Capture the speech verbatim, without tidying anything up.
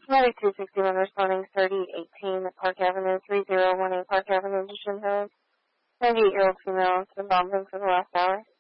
ninety-two sixty-one responding thirty eighteen Park Avenue, three zero one eight Park Avenue, Mission Hills. ninety-eight-year-old female has been vomiting for the last hour.